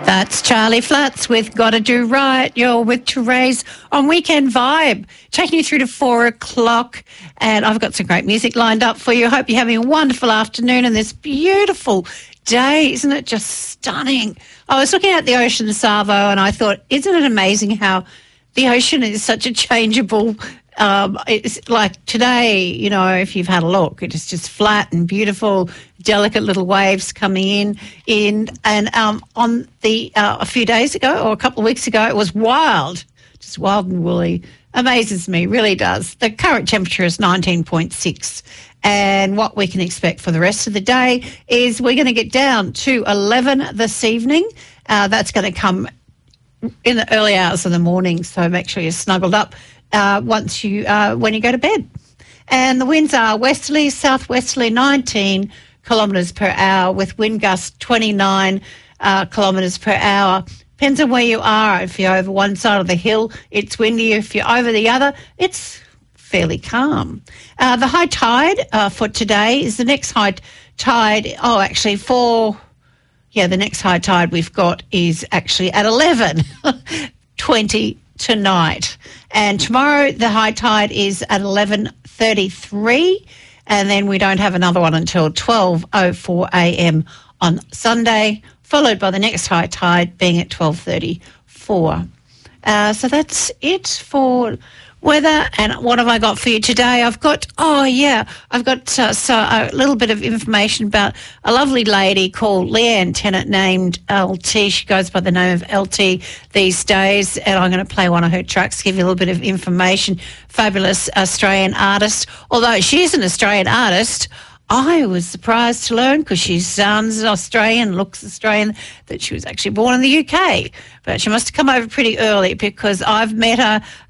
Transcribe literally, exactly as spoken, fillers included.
That's Charlie Flats with Gotta Do Right. You're with Therese on Weekend Vibe, taking you through to four o'clock. And I've got some great music lined up for you. I hope you're having a wonderful afternoon and this beautiful day. Isn't it just stunning? I was looking at the ocean, Savo, and I thought, isn't it amazing how the ocean is such a changeable. Um, it's like today, you know, if you've had a look, it's just flat and beautiful, delicate little waves coming in. in and um, on the uh, a few days ago or a couple of weeks ago, it was wild, just wild and woolly. Amazes me, really does. The current temperature is nineteen point six. And what we can expect for the rest of the day is we're going to get down to eleven this evening. Uh, that's going to come in the early hours of the morning, so make sure you're snuggled up uh, once you uh, when you go to bed. And the winds are westerly, southwesterly, nineteen kilometres per hour, with wind gusts twenty-nine uh, kilometres per hour. Depends on where you are. If you're over one side of the hill, it's windy. If you're over the other, it's fairly calm. Uh, the high tide uh, for today is the next high tide. Oh, actually, for yeah, the next high tide we've got is actually at eleven twenty tonight. And tomorrow the high tide is at eleven thirty-three, and then we don't have another one until twelve oh four a.m. on Sunday, followed by the next high tide being at twelve thirty-four. Uh, so that's it for weather. And what have I got for you today? I've got, oh, yeah, I've got uh, so a little bit of information about a lovely lady called Leanne Tennant, named L T. She goes by the name of L T these days, and I'm going to play one of her tracks, give you a little bit of information. Fabulous Australian artist. Although she is an Australian artist, I was surprised to learn, because she sounds Australian, looks Australian, that she was actually born in the U K. But she must have come over pretty early, because I've met her